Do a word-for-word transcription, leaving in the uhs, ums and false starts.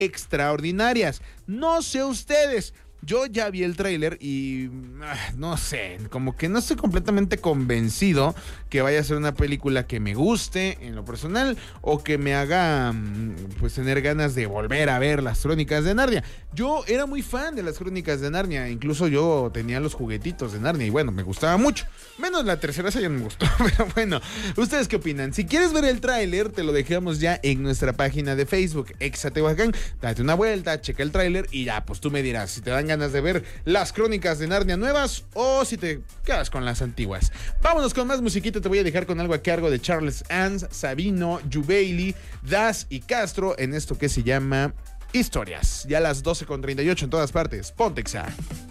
extraordinarias. No sé ustedes, yo ya vi el tráiler y no sé, como que no estoy completamente convencido que vaya a ser una película que me guste en lo personal o que me haga pues tener ganas de volver a ver las Crónicas de Narnia. Yo era muy fan de las Crónicas de Narnia, incluso yo tenía los juguetitos de Narnia y bueno, me gustaba mucho. Menos la tercera, esa ya no me gustó, pero bueno, ¿ustedes qué opinan? Si quieres ver el tráiler, te lo dejamos ya en nuestra página de Facebook, Exatehuacán. Date una vuelta, checa el tráiler y ya, pues tú me dirás si te dan ganas de ver las Crónicas de Narnia nuevas o si te quedas con las antiguas. Vámonos con más musiquita, te voy a dejar con algo a cargo de Charles Ans, Sabino, Jubaili, Das y Castro en esto que se llama Historias. Ya a las doce con treinta y ocho en todas partes. Ponte Exa.